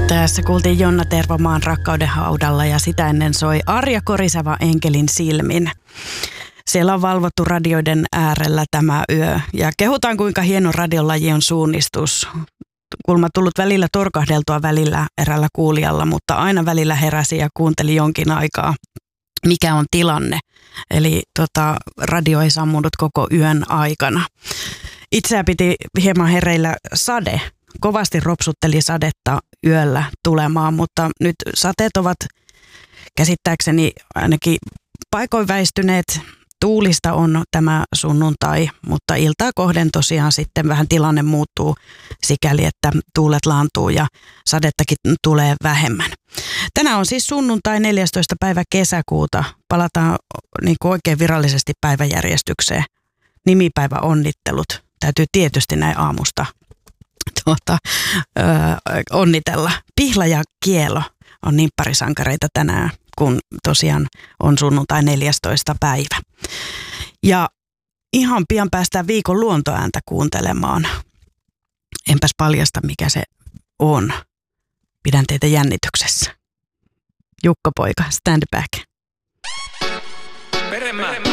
Tässä kuultiin Jonna Tervomaan Rakkauden haudalla ja sitä ennen soi Arja Koriseva Enkelin silmin. Siellä on valvottu radioiden äärellä tämä yö ja kehutaan kuinka hieno radiolaji on suunnistus. Kulma tullut välillä torkahdeltua välillä erällä kuulijalla, mutta aina välillä heräsi ja kuunteli jonkin aikaa, mikä on tilanne. Eli radio ei sammunut koko yön aikana. Itseä piti hieman hereillä sade. Kovasti ropsutteli sadetta yöllä tulemaan, mutta nyt sateet ovat käsittääkseni ainakin paikoin väistyneet. Tuulista on tämä sunnuntai, mutta iltaa kohden tosiaan sitten vähän tilanne muuttuu sikäli, että tuulet laantuu ja sadettakin tulee vähemmän. Tänään on siis sunnuntai 14. päivä kesäkuuta. Palataan niin kuin oikein virallisesti päiväjärjestykseen. Nimipäivä onnittelut. Täytyy tietysti näin aamusta onnitella. Pihla ja Kielo on nimpparisankareita tänään, kun tosiaan on sunnuntai 14. päivä. Ja ihan pian päästään viikon luontoääntä kuuntelemaan. Enpäs paljasta, mikä se on. Pidän teitä jännityksessä. Jukka-poika, stand back. Peremä.